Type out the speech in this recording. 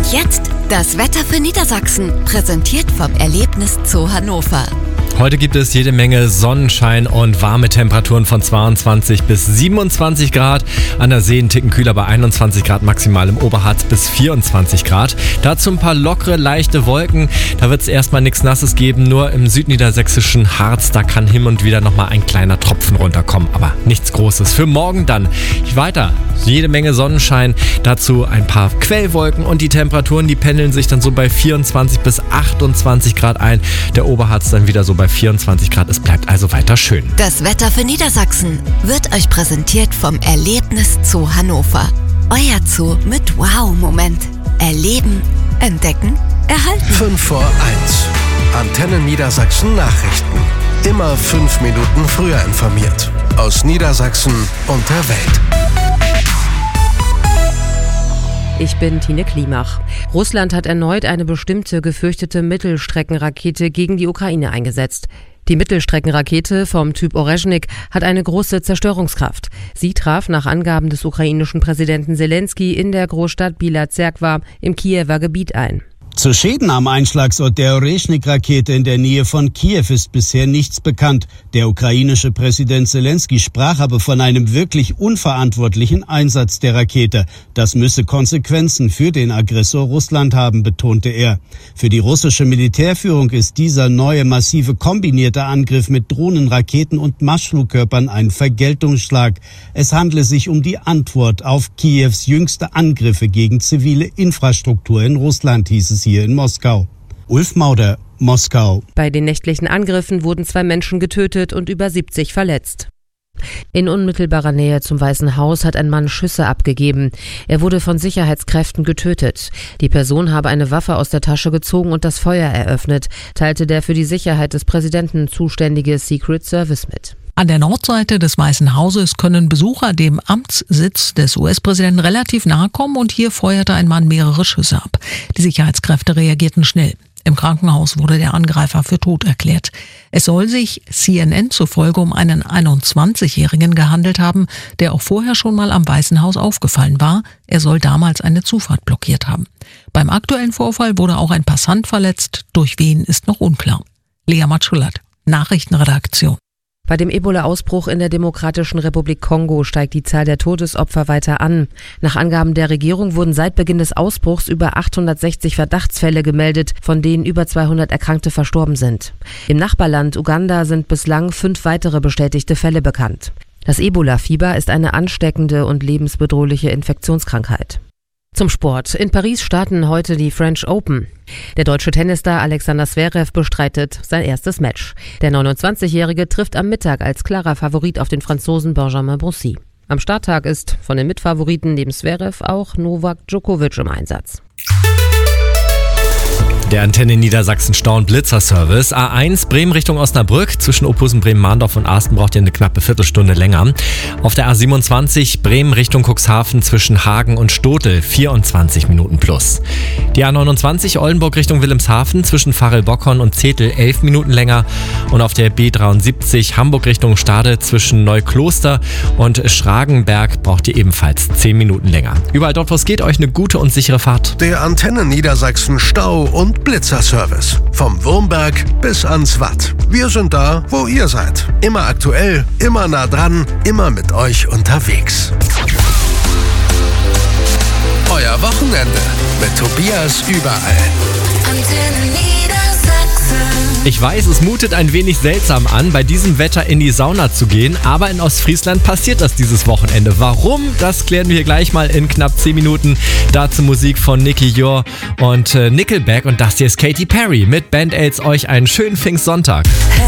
jetzt das Wetter für Niedersachsen, präsentiert vom Erlebnis Zoo Hannover. Heute gibt es jede Menge Sonnenschein und warme Temperaturen von 22 bis 27 Grad. An der See ein Ticken kühler bei 21 Grad maximal, im Oberharz bis 24 Grad. Dazu ein paar lockere, leichte Wolken. Da wird es erstmal nichts Nasses geben, nur im südniedersächsischen Harz. Da kann hin und wieder nochmal ein kleiner Tropfen runterkommen, aber nichts Großes. Für morgen dann weiter jede Menge Sonnenschein. Dazu ein paar Quellwolken und die Temperaturen, die pendeln sich dann so bei 24 bis 28 Grad ein. Der Oberharz dann wieder so bei 24 Grad. Es bleibt also weiter schön. Das Wetter für Niedersachsen wird euch präsentiert vom Erlebnis Zoo Hannover. Euer Zoo mit Wow-Moment. Erleben, entdecken, erhalten. 5 vor 1. Antenne Niedersachsen Nachrichten. Immer 5 Minuten früher informiert. Aus Niedersachsen und der Welt. Ich bin Tine Klimach. Russland hat erneut eine bestimmte gefürchtete Mittelstreckenrakete gegen die Ukraine eingesetzt. Die Mittelstreckenrakete vom Typ Orezhnik hat eine große Zerstörungskraft. Sie traf nach Angaben des ukrainischen Präsidenten Zelensky in der Großstadt Bila Zerkwa im Kiewer Gebiet ein. Zu Schäden am Einschlagsort der Orezhnik-Rakete in der Nähe von Kiew ist bisher nichts bekannt. Der ukrainische Präsident Zelensky sprach aber von einem wirklich unverantwortlichen Einsatz der Rakete. Das müsse Konsequenzen für den Aggressor Russland haben, betonte er. Für die russische Militärführung ist dieser neue massive kombinierte Angriff mit Drohnen, Raketen und Marschflugkörpern ein Vergeltungsschlag. Es handle sich um die Antwort auf Kiews jüngste Angriffe gegen zivile Infrastruktur in Russland, hieß es hier in Moskau. Ulf Mauder, Moskau. Bei den nächtlichen Angriffen wurden 2 Menschen getötet und über 70 verletzt. In unmittelbarer Nähe zum Weißen Haus hat ein Mann Schüsse abgegeben. Er wurde von Sicherheitskräften getötet. Die Person habe eine Waffe aus der Tasche gezogen und das Feuer eröffnet, teilte der für die Sicherheit des Präsidenten zuständige Secret Service mit. An der Nordseite des Weißen Hauses können Besucher dem Amtssitz des US-Präsidenten relativ nahe kommen und hier feuerte ein Mann mehrere Schüsse ab. Die Sicherheitskräfte reagierten schnell. Im Krankenhaus wurde der Angreifer für tot erklärt. Es soll sich CNN zufolge um einen 21-Jährigen gehandelt haben, der auch vorher schon mal am Weißen Haus aufgefallen war. Er soll damals eine Zufahrt blockiert haben. Beim aktuellen Vorfall wurde auch ein Passant verletzt. Durch wen ist noch unklar. Lea Matschulat, Nachrichtenredaktion. Bei dem Ebola-Ausbruch in der Demokratischen Republik Kongo steigt die Zahl der Todesopfer weiter an. Nach Angaben der Regierung wurden seit Beginn des Ausbruchs über 860 Verdachtsfälle gemeldet, von denen über 200 Erkrankte verstorben sind. Im Nachbarland Uganda sind bislang 5 weitere bestätigte Fälle bekannt. Das Ebola-Fieber ist eine ansteckende und lebensbedrohliche Infektionskrankheit. Zum Sport. In Paris starten heute die French Open. Der deutsche Tennisstar Alexander Zverev bestreitet sein erstes Match. Der 29-Jährige trifft am Mittag als klarer Favorit auf den Franzosen Benjamin Bonzi. Am Starttag ist von den Mitfavoriten neben Zverev auch Novak Djokovic im Einsatz. Der Antenne Niedersachsen Stau- und Blitzer-Service. A1 Bremen Richtung Osnabrück. Zwischen Ophusen, Bremen-Mahndorf und Asten braucht ihr eine knappe Viertelstunde länger. Auf der A27 Bremen Richtung Cuxhaven zwischen Hagen und Stotel 24 Minuten plus. Die A29 Oldenburg Richtung Wilhelmshaven zwischen Varel-Bockhorn und Zetel 11 Minuten länger. Und auf der B73 Hamburg Richtung Stade zwischen Neukloster und Schragenberg braucht ihr ebenfalls 10 Minuten länger. Überall dort, wo es geht, euch eine gute und sichere Fahrt. Der Antenne Niedersachsen Stau- und Blitzer-Service. Vom Wurmberg bis ans Watt. Wir sind da, wo ihr seid. Immer aktuell, immer nah dran, immer mit euch unterwegs. Euer Wochenende mit Tobias überall. Antenne Niedersachsen. Ich weiß, es mutet ein wenig seltsam an, bei diesem Wetter in die Sauna zu gehen, aber in Ostfriesland passiert das dieses Wochenende. Warum? Das klären wir hier gleich mal in knapp 10 Minuten. Dazu Musik von Nicky Jor und Nickelback und das hier ist Katy Perry mit Band-Aids. Euch einen schönen Pfingstsonntag.